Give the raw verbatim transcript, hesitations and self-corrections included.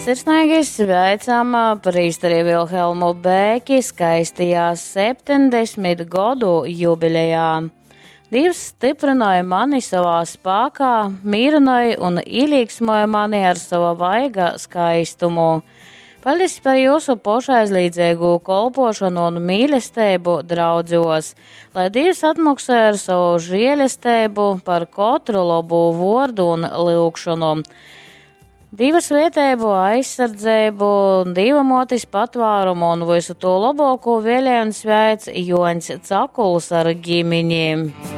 Sirsnīgi sveicam prīsteri Vilhelmu Bēki skaistajā septiņdesmit gadu jubilejā. Dievs stiprināja mani savā spēkā, mīrināja un ielīgsmoja mani ar sava vaiga skaistumu. Paldies par jūsu pašaizlīdzīgu kolpošanu un mīlestību draudzos, lai Dievs atmaksā ar savu žēlastību par katru labu vārdu un lūgšanu. Dieva svētību, aizsardzību, Dieva motis patvērumu un visu to labāko vēlējumu sveic Joņs Cakuls ar ģimeņiem.